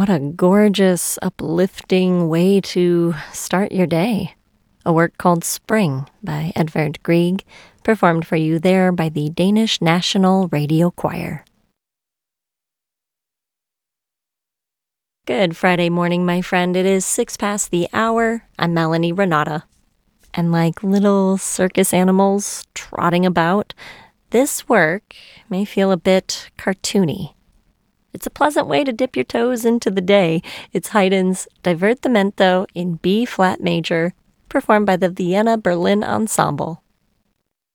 what a gorgeous, uplifting way to start your day. A work called Spring by Edvard Grieg, performed for you there by the Danish National Radio Choir. Good Friday morning, my friend. It is 6 past the hour. I'm Melanie Renata. And like little circus animals trotting about, this work may feel a bit cartoony. It's a pleasant way to dip your toes into the day. It's Haydn's Divertimento in B-flat major, performed by the Vienna Berlin Ensemble.